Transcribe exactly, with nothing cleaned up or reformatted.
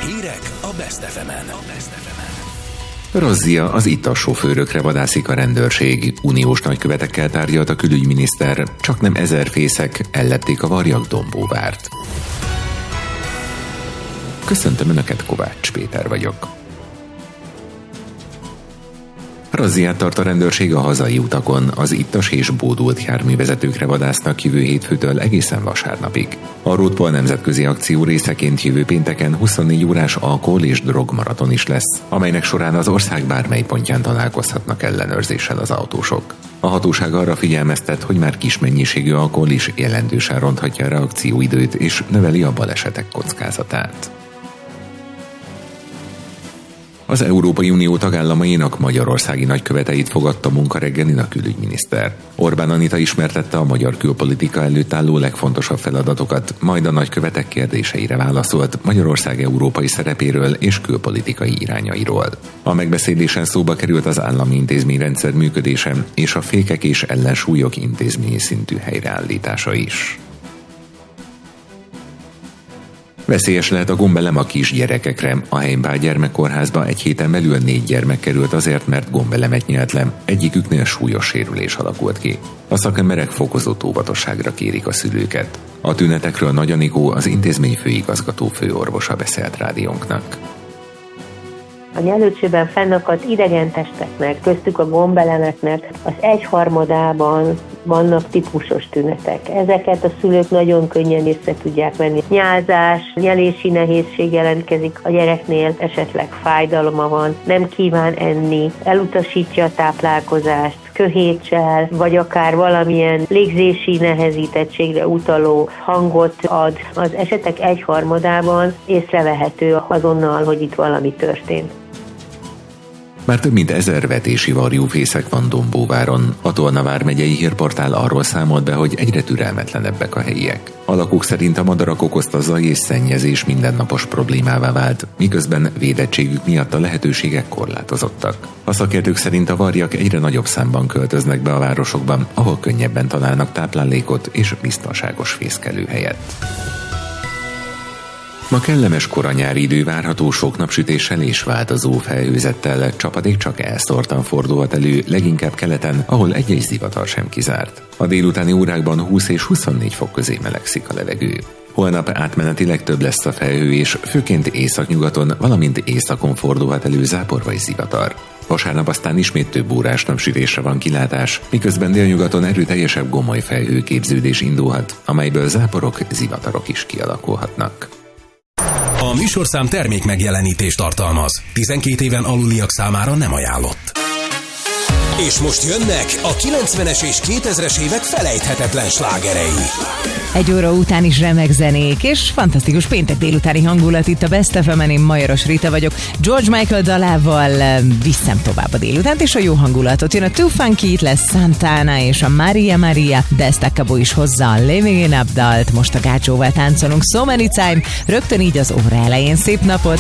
Hírek a Best ef emen. Razzia, az ittas sofőrökre vadászik a rendőrség. Uniós nagykövetekkel tárgyalt a külügyminiszter, csaknem ezer fészek ellepték a varjak Dombóvárt. Köszöntöm Önöket, Kovács Péter vagyok. Razziát tart a rendőrség a hazai utakon, az ittas és bódult járművezetőkre vadásznak jövő hétfőtől egészen vasárnapig. A Roadpol nemzetközi akció részeként jövő pénteken huszonnégy órás alkohol- és drogmaraton is lesz, amelynek során az ország bármely pontján találkozhatnak ellenőrzéssel az autósok. A hatóság arra figyelmeztet, hogy már kis mennyiségű alkohol is jelentősen ronthatja a reakcióidőt és növeli a balesetek kockázatát. Az Európai Unió tagállamainak magyarországi nagyköveteit fogadta munkareggelin a külügyminiszter. Orbán Anita ismertette a magyar külpolitika előtt álló legfontosabb feladatokat, majd a nagykövetek kérdéseire válaszolt Magyarország európai szerepéről és külpolitikai irányairól. A megbeszélésen szóba került az állami intézményrendszer működése és a fékek és ellensúlyok intézményi szintű helyreállítása is. Veszélyes lehet a gombelem a kisgyerekekre. A Heimbál gyermekkórházba egy héten belül négy gyermek került azért, mert gombelemet nyelt le. Egyiküknél súlyos sérülés alakult ki. A szakemberek fokozott óvatosságra kérik a szülőket. A tünetekről Nagy Anikó, az intézmény főigazgató főorvosa beszélt rádiónknak. A nyelőcsőben fennakadt idegen testeknek, köztük a gombelemeknek az egyharmadában vannak típusos tünetek. Ezeket a szülők nagyon könnyen észre tudják venni. Nyálzás, nyelési nehézség jelentkezik a gyereknél, esetleg fájdalma van, nem kíván enni, elutasítja a táplálkozást, köhétsel, vagy akár valamilyen légzési nehezítettségre utaló hangot ad. Az esetek egyharmadában észrevehető azonnal, hogy itt valami történt. Már több mint ezer vetési varjúfészek van Dombóváron. A Tolna vármegyei hírportál arról számolt be, hogy egyre türelmetlenebbek a helyiek. A lakók szerint a madarak okozta zaj és szennyezés mindennapos problémává vált, miközben védettségük miatt a lehetőségek korlátozottak. A szakértők szerint a varjak egyre nagyobb számban költöznek be a városokban, ahol könnyebben találnak táplálékot és biztonságos fészkelőhelyet. Ma kellemes kora nyári idő várható sok napsütéssel és változó felhőzettel, csapadék csak elszórtan fordulhat elő, leginkább keleten, ahol egy-egy zivatar sem kizárt. A délutáni órákban húsz és huszonnégy fok közé melegszik a levegő. Holnap átmenetileg több lesz a felhő, és főként északnyugaton, valamint északon fordulhat elő zápor vagy zivatar. Vasárnap aztán ismét több órás napsütésre van kilátás, miközben délnyugaton erőteljesebb gomoly felhőképződés indulhat, amelyből záporok, zivatarok is kialakulhatnak. A műsorszám termék megjelenítést tartalmaz. tizenkét éven aluliak számára nem ajánlott. És most jönnek a kilencvenes és kétezres évek felejthetetlen slágerei. Egy óra után is remek zenék, és fantasztikus péntek délutáni hangulat itt a Best ef emen. Én Majoros Rita vagyok. George Michael dalával viszem tovább a délutánt, és a jó hangulatot. Jön a Too Funky, itt lesz Santana és a Maria Maria, de Staccabo is hozza a Living in Up dalt. Most a Gácsóval táncolunk So Many Time, rögtön így az óra elején. Szép napot!